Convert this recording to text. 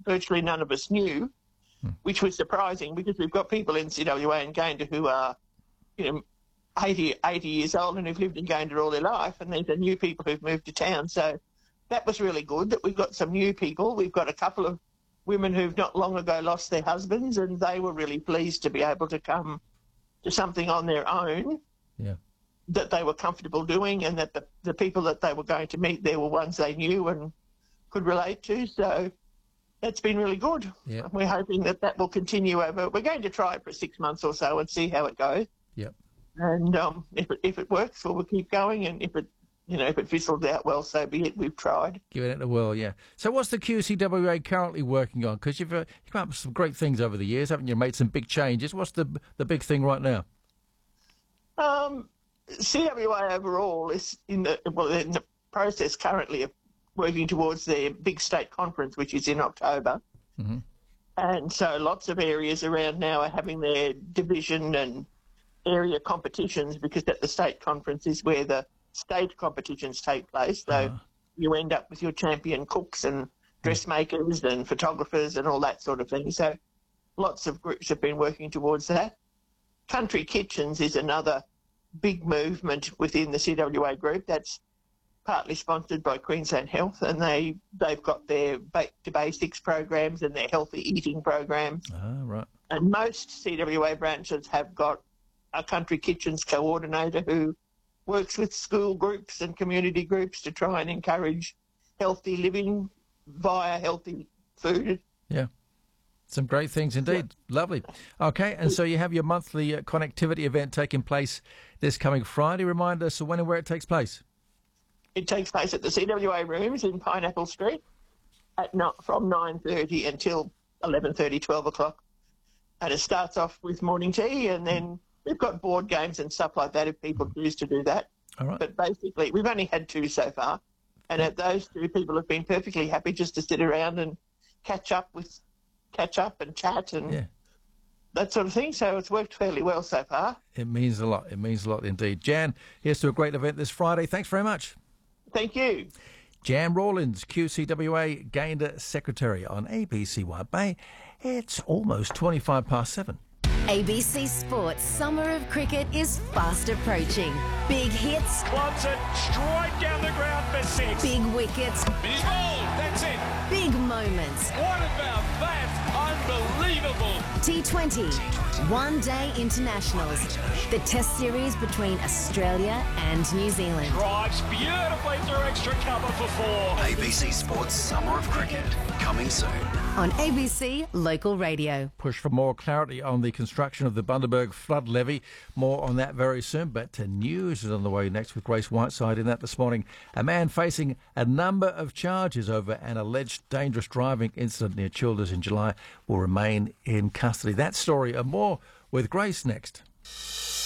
virtually none of us knew, which was surprising because we've got people in CWA and Gayndah who are, 80 years old and who've lived in Gayndah all their life, and these are new people who've moved to town. So that was really good that we've got some new people. We've got a couple of women who've not long ago lost their husbands, and they were really pleased to be able to come to something on their own that they were comfortable doing, and that the people that they were going to meet there were ones they knew and could relate to. So that's been really good. Yeah. We're hoping that will continue over. We're going to try it for 6 months or so and see how it goes. Yep. And if it works, well, we'll keep going. And if it fizzles out, well, so be it. We've tried. Giving it a whirl, yeah. So what's the QCWA currently working on? Because you've come up with some great things over the years, haven't you? Made some big changes. What's the big thing right now? CWA overall is in the process currently of working towards their big state conference, which is in October. Mm-hmm. And so lots of areas around now are having their division and area competitions, because at the state conference is where the state competitions take place. So you end up with your champion cooks and dressmakers and photographers and all that sort of thing. So lots of groups have been working towards that. Country Kitchens is another big movement within the CWA group. That's partly sponsored by Queensland Health, and they've got their Back to Basics programs and their healthy eating programs. Right. And most CWA branches have got a Country Kitchens coordinator who works with school groups and community groups to try and encourage healthy living via healthy food. Yeah. Some great things indeed. Yeah. Lovely. Okay, and so you have your monthly connectivity event taking place this coming Friday. Remind us when and where it takes place. It takes place at the CWA Rooms in Pineapple Street from 9:30 until 11:30, 12 o'clock. And it starts off with morning tea, and then we've got board games and stuff like that if people choose to do that. All right. But basically, we've only had 2 so far, and at those 2, people have been perfectly happy just to sit around and catch up and chat and that sort of thing. So it's worked fairly well so far. It means a lot. It means a lot indeed. Jan, here's to a great event this Friday. Thanks very much. Thank you. Jan Rawlins, QCWA Gayndah Secretary on ABC Wide Bay. It's almost 7:25. ABC Sports Summer of Cricket is fast approaching. Big hits. Clubs it straight down the ground for 6. Big wickets. He's bowled. That's it. Big moments. What about that? Unbelievable. T20. One-day internationals. The test series between Australia and New Zealand. Drives beautifully through extra cover for 4. ABC Sports Summer of Cricket. Coming soon. On ABC Local Radio. Push for more clarity on the construction of the Bundaberg flood levy. More on that very soon. But news is on the way next with Grace Whiteside in that this morning. A man facing a number of charges over an alleged dangerous driving incident near Childers in July will remain in custody. That story and more with Grace next.